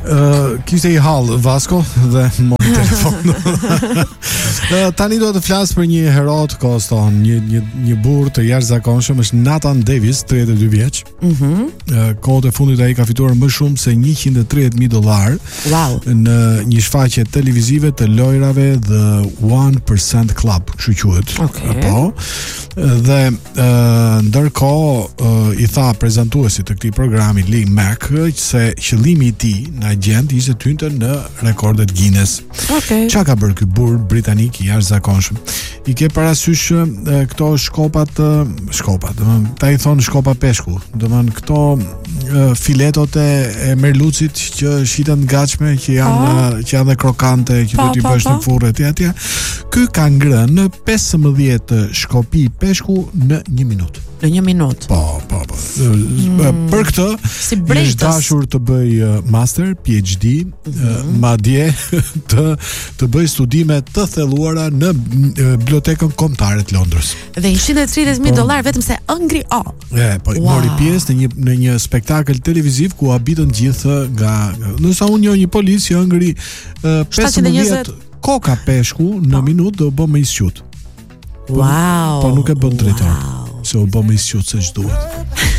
Kishte i hall Vasco dhe mori telefon. Tani do të flas për një hero të Koston, një burr të jashtëzakonshëm, është Nathan Davis, 32 vjeç. Kohët e fundit ai ka fituar më shumë se $130,000. Wow. Në një shfaqje televizive të lojrave The 1% Club, kështu quhet. Okay. Po. Dhe ndërkohë i tha prezantuesit të këtij programi Lee Mack se qëllimi i tij në agent ishte të hynte në rekordet Guinness. Okay. Çka ka bërë ky burr britanik i jashtëzakonshëm? I ke parasysh këto shkopat, domethënë ta i thon shkopa peshku, domethënë këto filetot e merlucit që shiten gatshme, që janë dhe krokante, që do t'i bësh në furrë etj. Ky ka ngrënë 15 shkopi peshku në 1 minutë. Në 1 minutë. Po. Për këtë si është dashur të bëj master, PhD, madje të bëj studime të thelluara në bibliotekën kombëtare të Londrës. Dhe $130,000 vetëm se ëngri o. Mori pjesë në një spektakël televiziv ku habitën gjithë nga nësa unë njoh një polis që ëngri 15 koka peshku në minutë do bë më i squt. Wow. Po nuk e bën drejtor. Se u bë më i squt se ç'duhet.